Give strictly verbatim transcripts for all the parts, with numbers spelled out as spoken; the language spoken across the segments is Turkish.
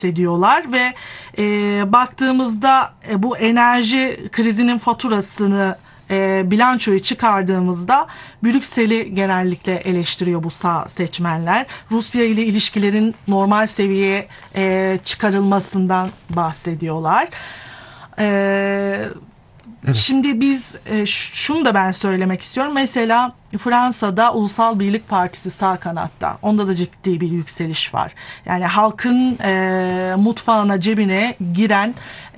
ediyorlar ve e, baktığımızda e, bu enerji krizinin faturasını e, bilançoyu çıkardığımızda Brüksel'i genellikle eleştiriyor bu sağ seçmenler. Rusya ile ilişkilerin normal seviyeye e, çıkarılmasından bahsediyorlar. E, Evet. Şimdi biz e, şunu da ben söylemek istiyorum. Mesela Fransa'da Ulusal Birlik Partisi sağ kanatta. Onda da ciddi bir yükseliş var. Yani halkın e, mutfağına, cebine giren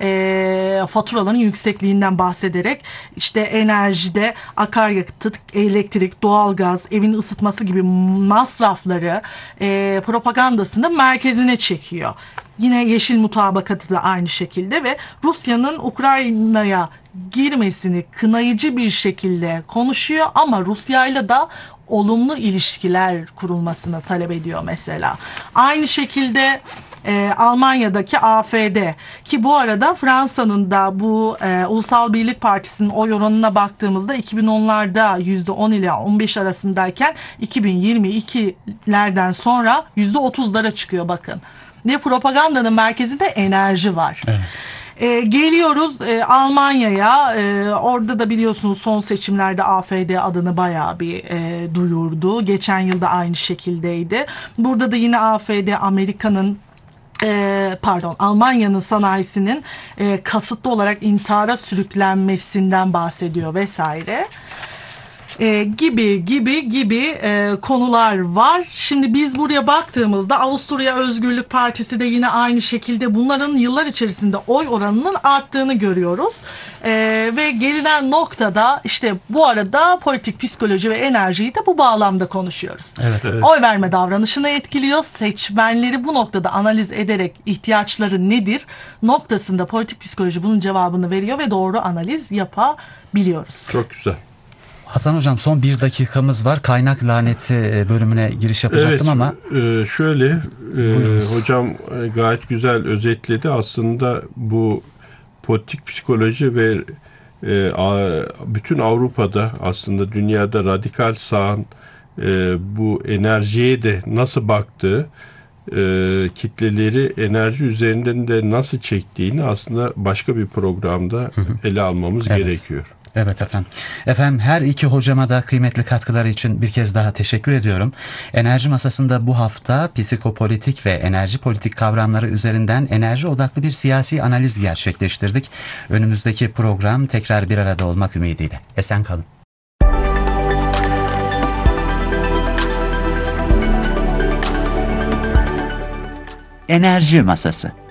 e, faturaların yüksekliğinden bahsederek işte enerjide akaryakıt, elektrik, doğalgaz, evin ısıtması gibi masrafları e, propagandasının merkezine çekiyor. Yine yeşil mutabakatı da aynı şekilde ve Rusya'nın Ukrayna'ya girmesini kınayıcı bir şekilde konuşuyor ama Rusya'yla da olumlu ilişkiler kurulmasını talep ediyor mesela. Aynı şekilde e, Almanya'daki A F D ki bu arada Fransa'nın da bu e, Ulusal Birlik Partisi'nin oy oranına baktığımızda iki bin onlarda yüzde on ile on beş arasındayken iki bin yirmi ikilerden sonra yüzde otuzlara çıkıyor bakın. Ne propagandanın merkezinde enerji var. Evet. E, geliyoruz e, Almanya'ya. E, orada da biliyorsunuz son seçimlerde A F D adını bayağı bir e, duyurdu. Geçen yılda aynı şekildeydi. Burada da yine A F D Amerika'nın e, pardon Almanya'nın sanayisinin e, kasıtlı olarak intihara sürüklenmesinden bahsediyor vesaire. E, gibi gibi gibi e, konular var. Şimdi biz buraya baktığımızda Avusturya Özgürlük Partisi de yine aynı şekilde bunların yıllar içerisinde oy oranının arttığını görüyoruz. E, ve gelinen noktada işte bu arada politik psikoloji ve enerjiyi de bu bağlamda konuşuyoruz. Evet, evet. Oy verme davranışını etkiliyor. Seçmenleri bu noktada analiz ederek ihtiyaçları nedir noktasında politik psikoloji bunun cevabını veriyor ve doğru analiz yapabiliyoruz. Çok güzel. Hasan Hocam son bir dakikamız var. Kaynak laneti bölümüne giriş yapacaktım evet, ama. E, şöyle e, hocam e, gayet güzel özetledi. Aslında bu politik psikoloji ve e, a, bütün Avrupa'da aslında dünyada radikal sağın e, bu enerjiye de nasıl baktığı, e, kitleleri enerji üzerinden de nasıl çektiğini aslında başka bir programda hı hı. ele almamız evet. gerekiyor. Evet efendim. Efendim her iki hocama da kıymetli katkıları için bir kez daha teşekkür ediyorum. Enerji Masası'nda bu hafta psikopolitik ve enerji politik kavramları üzerinden enerji odaklı bir siyasi analiz gerçekleştirdik. Önümüzdeki program tekrar bir arada olmak ümidiyle. Esen kalın. Enerji Masası.